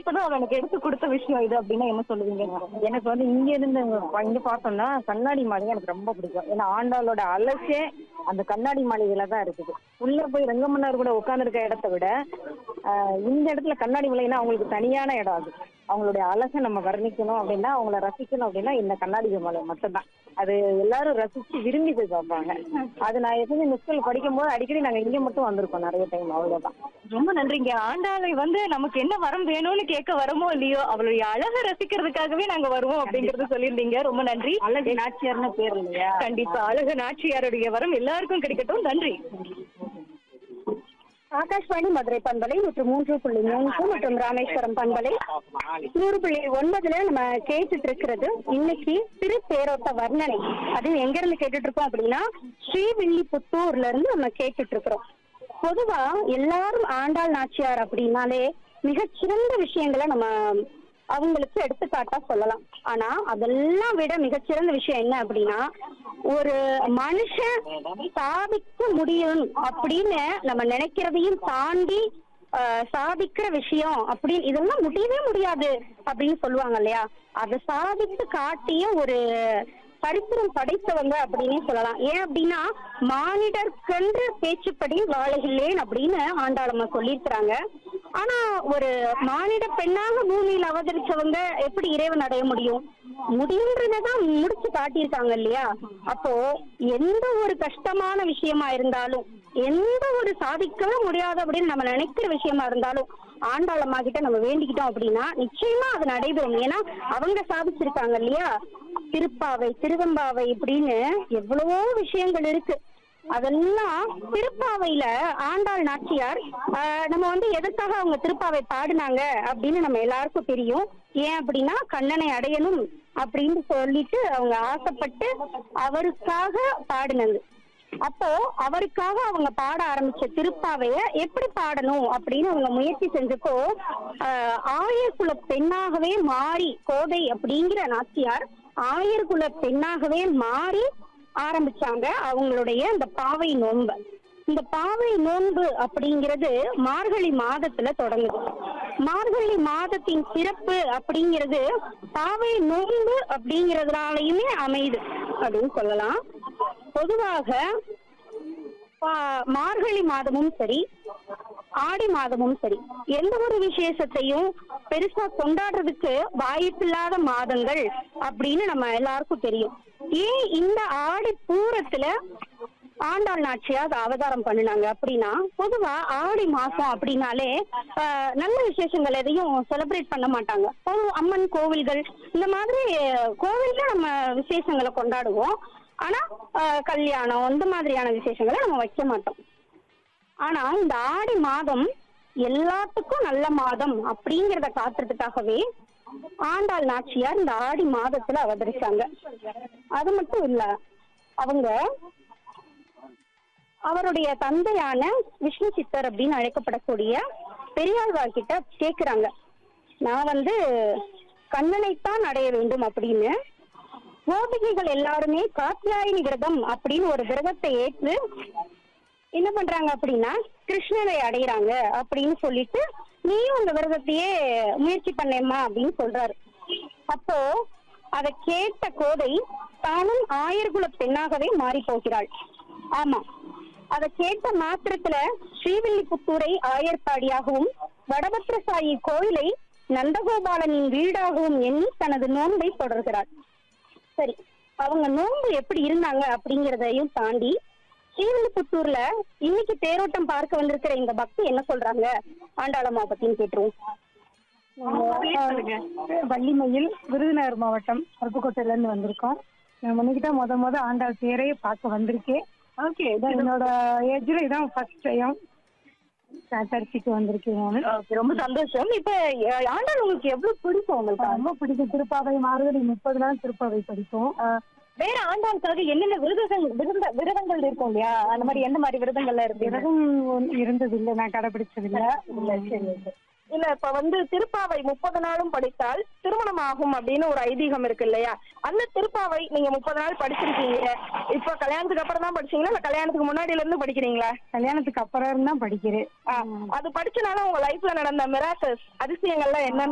கண்டிப்பதும் அவ எனக்கு எடுத்து கொடுத்த விஷயம் இது அப்படின்னா என்ன சொல்லுவீங்க? எனக்கு வந்து இங்க இருந்து இங்க பார்த்தோம்னா கண்ணாடி மாளிகை எனக்கு ரொம்ப பிடிக்கும். ஏன்னா ஆண்டாளோட அலசே அந்த கண்ணாடி மாளிகையில தான் இருக்குது. உள்ள போய் ரங்கமன்னார் கூட உட்கார்ந்துருக்க இடத்த விட இந்த இடத்துல கண்ணாடி மாளிகைன்னா அவங்களுக்கு தனியான இடம் அது. அவங்களுடைய அழகை நம்ம வர்ணிக்கணும் அப்படின்னா, அவங்கள ரசிக்கணும் அப்படின்னா இந்த கண்ணாடி மாளிகை மட்டும்தான். அது எல்லாரும் ரசிச்சு விரும்பி போய் பார்ப்பாங்க. அது நான் எப்பவுமே இந்த ஸ்கூல் படிக்கும்போது அடிக்கடி நாங்க இங்க மட்டும் வந்திருக்கோம் நிறைய டைம். அவ்வளவுதான். ரொம்ப நன்றிங்க. ஆண்டாளை வந்து நமக்கு என்ன வரம் வேணும்னு கேட்க வரமோ இல்லையோ, அவளுடைய அழகை ரசிக்கிறதுக்காகவே நாங்க வருவோம் அப்படிங்கறத சொல்லியிருந்தீங்க. ரொம்ப நன்றி. அழகு நாச்சியார்னு பேர் இல்லையா? கண்டிப்பா அழகு நாச்சியாருடைய வரம் எல்லாருக்கும் கிடைக்கட்டும். நன்றி. ஆகாஷ்வாணி மதுரை பண்பலை 103.3 மற்றும் ராமேஸ்வரம் பண்பலை 100.9 நம்ம கேட்டுட்டு இருக்கிறது இன்னைக்கு திரு தேரோட்ட வர்ணனை. அது எங்க இருந்து கேட்டுட்டு இருக்கோம் அப்படின்னா ஸ்ரீவில்லிபுத்தூர்ல இருந்து நம்ம கேட்டுட்டு இருக்கிறோம். பொதுவா எல்லாரும் ஆண்டாள் நாச்சியார் அப்படின்னாலே மிகச்சிறந்த விஷயங்களை நம்ம அவங்களுக்கு எடுத்துக்காட்டா சொல்லலாம். ஆனா அதெல்லாம் விட மிகச்சிறந்த விஷயம் என்ன அப்படின்னா, ஒரு மனுஷன் சாதிக்க முடியும் அப்படின்னு நம்ம நினைக்கிறதையும் தாண்டி சாதிக்கிற விஷயம் அப்படின்னு இதெல்லாம் முடியவே முடியாது அப்படின்னு சொல்லுவாங்க இல்லையா, அதை சாதித்து காட்டிய ஒரு சரித்திரம் படைத்தவங்க அப்படின்னே சொல்லலாம். ஏன் அப்படின்னா, மானிடர்கென்று பேச்சுப்படி வாழகில்லேன் அப்படின்னு ஆண்டாளம்மா சொல்லியிருக்கிறாங்க. ஆனா ஒரு மானிட பெண்ணாக பூமியில் அவதரிச்சவங்க எப்படி இறைவன் அடைய முடியும்? முடியுன்றதான் முடிச்சு காட்டியிருக்காங்க இல்லையா. அப்போ எந்த ஒரு கஷ்டமான விஷயமா இருந்தாலும், எந்த ஒரு சாதிக்கவே முடியாது அப்படின்னு நம்ம நினைக்கிற விஷயமா இருந்தாலும் ஆண்டாளம்மா கிட்ட நம்ம வேண்டிக்கிட்டோம் அப்படின்னா நிச்சயமா அது நடைபெறும். ஏன்னா அவங்க சாதிச்சிருக்காங்க இல்லையா. திருப்பாவை, திருவெம்பாவை இப்படின்னு எவ்வளவோ விஷயங்கள் இருக்கு. அதெல்லாம் திருப்பாவையில ஆண்டாள் நாச்சியார் நம்ம வந்து எதற்காக அவங்க திருப்பாவை பாடினாங்க அப்படின்னு நம்ம எல்லாருக்கும் தெரியும். ஏன் அப்படின்னா கண்ணனை அடையணும் அப்படின்னு சொல்லிட்டு அவங்க ஆசைப்பட்டு அவருக்காக பாடினது. அப்போ அவருக்காக அவங்க பாட ஆரம்பிச்ச திருப்பாவைய எப்படி பாடணும் அப்படின்னு அவங்க முயற்சி செஞ்சப்போ ஆயர்குல பெண்ணாகவே மாறி, கோதை அப்படிங்கிற நாச்சியார் ஆயர்குல பெண்ணாகவே மாறி ஆரம்பிச்சாங்க அவங்களுடைய இந்த பாவை நோன்பு. இந்த பாவை நோன்பு அப்படிங்கிறது மார்கழி மாதத்துல தொடங்குது. மார்கழி மாதத்தின் சிறப்பு அப்படிங்கிறது பாவை நோன்பு அப்படிங்கிறதுனாலயுமே அமையுது அப்படின்னு சொல்லலாம். பொதுவாக மார்கழி மாதமும் சரி, ஆடி மாதமும் சரி, எந்த ஒரு விசேஷத்தையும் பெருசா கொண்டாடுறதுக்கு வாய்ப்பில்லாத மாதங்கள் அப்படின்னு நம்ம எல்லாருக்கும் தெரியும். ஏன் இந்த ஆடி பூரத்துல ஆண்டாள் நாச்சியார் அவதாரம் பண்ணினாங்க அப்படின்னா, பொதுவா ஆடி மாசம் அப்படின்னாலே நல்ல விசேஷங்கள் எதையும் செலிப்ரேட் பண்ண மாட்டாங்க. அம்மன் கோவில்கள் இந்த மாதிரி கோவில்ல நம்ம விசேஷங்களை கொண்டாடுவோம். ஆனா கல்யாணம் இந்த மாதிரியான விசேஷங்களை நம்ம வைக்க மாட்டோம். ஆனா இந்த ஆடி மாதம் எல்லாத்துக்கும் நல்ல மாதம் அப்படிங்கிறத காட்டுறதுக்காகவே ஆண்டாள் நாச்சியார் இந்த ஆடி மாதத்துல அவதரிச்சாங்க. அது மட்டும் இல்ல, அவங்க அவருடைய தந்தையான விஷ்ணு சித்தர் அப்படின்னு அழைக்கப்படக்கூடிய பெரியாழ்வார் கிட்ட கேக்குறாங்க, நான் வந்து கண்ணனைத்தான் அடைய வேண்டும் அப்படின்னு. கோபிகைகள் எல்லாருமே காத்யாயினி விரதம் அப்படின்னு ஒரு விரதத்தை ஏற்று என்ன பண்றாங்க அப்படின்னா கிருஷ்ணனை அடையிறாங்க அப்படின்னு சொல்லிட்டு, நீயும் அந்த விரதத்தையே முயற்சி பண்ணேம்மா அப்படின்னு சொல்றாரு. அப்போ அதை கேட்ட கோதை தானும் ஆயர்குல பெண்ணாகவே மாறி போகிறாள். ஆமா, அதை கேட்ட மாத்திரத்துல ஸ்ரீவில்லிபுத்தூரை ஆயர்பாடியாகவும் வடபத்ரசாயி கோயிலை நந்தகோபாலனின் வீடாகவும் எண்ணி தனது நோன்பை தொடர்கிறாள். சரி, அவங்க நோன்பு எப்படி இருந்தாங்க அப்படிங்கிறதையும் தாண்டி ஸ்ரீவில்லிபுத்தூர்ல இன்னைக்கு தேரோட்டம் பார்க்க வந்திருக்கிற இந்த பக்தி என்ன சொல்றாங்க ஆண்டாளம்மா பத்தின்னு கேட்டுருவோம். வள்ளிமயில், விருதுநகர் மாவட்டம் அருப்புக்கோட்டையில இருந்து வந்திருக்கோம். நான் முன்னிக்கிட்ட முத ஆண்டாள் தேரையே பார்க்க வந்திருக்கேன். ஓகே, என்னோட ஏஜ்ல இதான் ஃபர்ஸ்ட் டைம் சர்ச்சுக்கு வந்திருக்கேன். ரொம்ப சந்தோஷம். இப்ப ஆண்டாள் உங்களுக்கு எவ்வளவு பிடிக்கும்? உங்களுக்கு ரொம்ப பிடிக்கும். திருப்பாவை மார்கழி 30 நாள் திருப்பாவை படிப்போம். வேற ஆண்டாளுக்காக என்னென்ன விரதங்கள் இருக்கும் இல்லையா, அந்த மாதிரி எந்த மாதிரி விரதங்கள்ல இருக்கு? விரதம் இருந்தது இல்லை, நான் கடைபிடிச்சதில்லை. இல்ல, இப்ப வந்து திருப்பாவை 30 நாளும் படித்தால் திருமணம் ஆகும் அப்படின்னு ஒரு ஐதீகம் இருக்கு இல்லையா, அந்த திருப்பாவை நீங்க 30 நாள் படிச்சிருக்கீங்க. இப்ப கல்யாணத்துக்கு அப்புறம் தான் படிச்சீங்களா இல்ல கல்யாணத்துக்கு முன்னாடில இருந்து படிக்கிறீங்களா? கல்யாணத்துக்கு அப்புறம் தான் படிக்கிறேன். அது படிச்சனால உங்க லைஃப்ல நடந்த மிராக்கிள்ஸ், அதிசயங்கள்லாம் என்ன?